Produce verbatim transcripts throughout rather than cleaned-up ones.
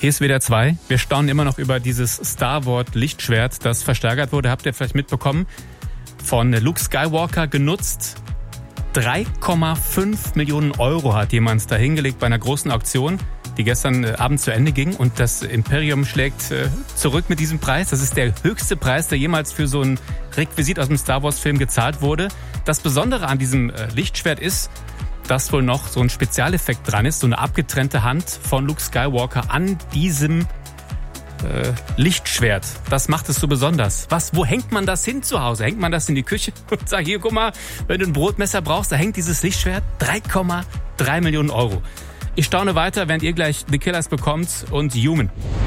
Hier ist W D R zwei. Wir staunen immer noch über dieses Star Wars Lichtschwert, das versteigert wurde. Habt ihr vielleicht mitbekommen? Von Luke Skywalker genutzt. drei Komma fünf Millionen Euro hat jemand da hingelegt bei einer großen Auktion, die gestern Abend zu Ende ging. Und das Imperium schlägt äh, zurück mit diesem Preis. Das ist der höchste Preis, der jemals für so ein Requisit aus dem Star Wars Film gezahlt wurde. Das Besondere an diesem äh, Lichtschwert ist, dass wohl noch so ein Spezialeffekt dran ist, so eine abgetrennte Hand von Luke Skywalker an diesem äh, Lichtschwert. Das macht es so besonders. Was, wo hängt man das hin zu Hause? Hängt man das in die Küche und sagt, hier, guck mal, wenn du ein Brotmesser brauchst, da hängt dieses Lichtschwert. drei Komma drei Millionen Euro. Ich staune weiter, während ihr gleich The Killers bekommt und Human.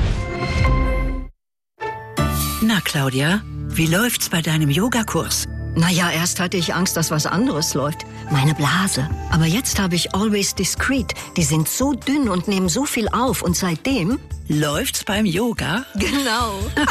Na, Claudia, wie läuft's bei deinem Yogakurs? Naja, erst hatte ich Angst, dass was anderes läuft. Meine Blase. Aber jetzt habe ich Always Discreet. Die sind so dünn und nehmen so viel auf. Und seitdem... Läuft's beim Yoga? Genau.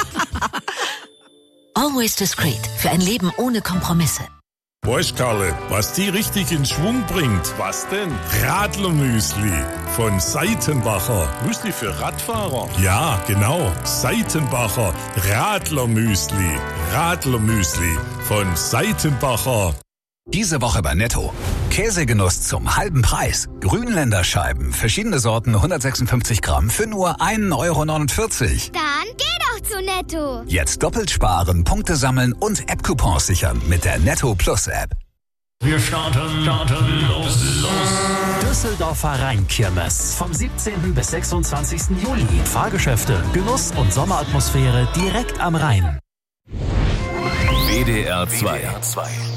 Always Discreet. Für ein Leben ohne Kompromisse. Weißt, Karle, was die richtig in Schwung bringt? Was denn? Radlermüsli von Seitenbacher. Müsli für Radfahrer? Ja, genau. Seitenbacher Radlermüsli. Radlermüsli von Seitenbacher. Diese Woche bei Netto. Käsegenuss zum halben Preis. Grünländerscheiben, verschiedene Sorten, hundertsechsundfünfzig Gramm für nur ein Euro neunundvierzig. Dann geh doch zu Netto. Jetzt doppelt sparen, Punkte sammeln und App-Coupons sichern mit der Netto Plus App. Wir starten, starten, los, los. Düsseldorfer Rheinkirmes. Vom siebzehnten bis sechsundzwanzigsten Juli. Fahrgeschäfte, Genuss und Sommeratmosphäre direkt am Rhein. W D R zwei.